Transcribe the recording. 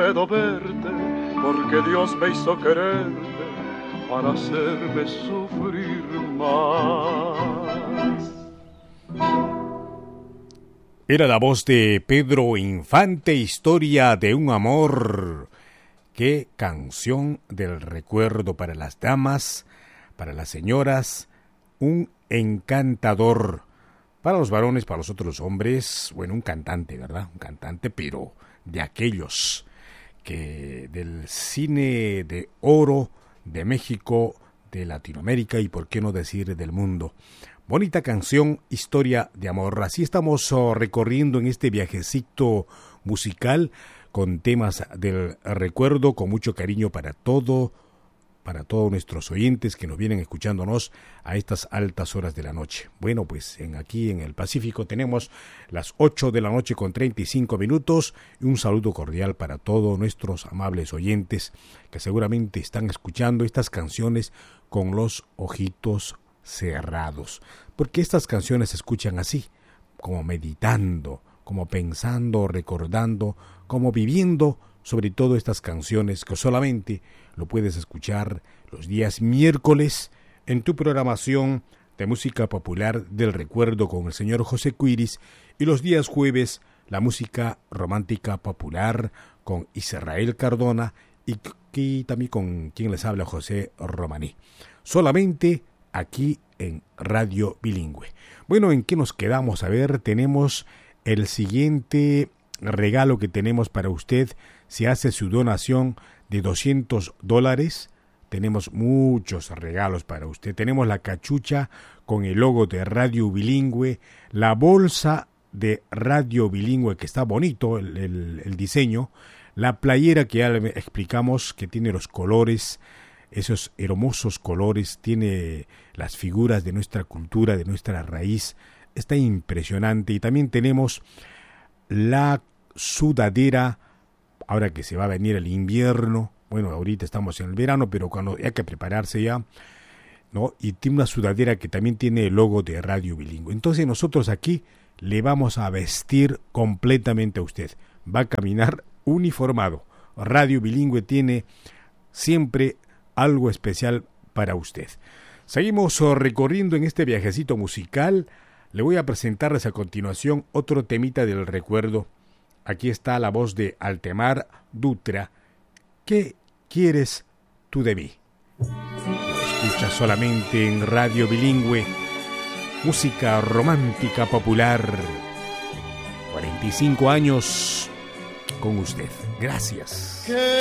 puedo verte, porque Dios me hizo quererte para hacerme sufrir más. Era la voz de Pedro Infante, Historia de un amor. Qué canción del recuerdo para las damas, para las señoras, un encantador. Para los varones, para los otros hombres, bueno, un cantante, ¿verdad? Un cantante, pero de aquellos que del cine de oro de México, de Latinoamérica y por qué no decir del mundo. Bonita canción, Historia de amor. Así estamos recorriendo en este viajecito musical con temas del recuerdo, con mucho cariño para todos nuestros oyentes que nos vienen escuchándonos a estas altas horas de la noche. Bueno, pues aquí en el Pacífico tenemos las 8 de la noche con 35 minutos y un saludo cordial para todos nuestros amables oyentes que seguramente están escuchando estas canciones con los ojitos cerrados, porque estas canciones se escuchan así, como meditando, como pensando, recordando, como viviendo, sobre todo estas canciones que solamente lo puedes escuchar los días miércoles en tu programación de música popular del recuerdo con el señor José Cuiris y los días jueves la música romántica popular con Israel Cardona y también con quien les habla José Romaní. Solamente aquí en Radio Bilingüe. Bueno, ¿en qué nos quedamos? A ver, tenemos el siguiente regalo que tenemos para usted. Si hace su donación de $200, tenemos muchos regalos para usted. Tenemos la cachucha con el logo de Radio Bilingüe, la bolsa de Radio Bilingüe, que está bonito el diseño, la playera que ya le explicamos que tiene los colores, esos hermosos colores, tiene las figuras de nuestra cultura, de nuestra raíz, está impresionante. Y también tenemos la sudadera, ahora que se va a venir el invierno, bueno, ahorita estamos en el verano, pero cuando hay que prepararse ya, ¿no? Y tiene una sudadera que también tiene el logo de Radio Bilingüe. Entonces nosotros aquí le vamos a vestir completamente a usted. Va a caminar uniformado. Radio Bilingüe tiene siempre algo especial para usted. Seguimos recorriendo en este viajecito musical. Le voy a presentarles a continuación otro temita del recuerdo. Aquí está la voz de Altemar Dutra. ¿Qué quieres tú de mí? Lo escuchas solamente en Radio Bilingüe. Música romántica popular. 45 años con usted. Gracias.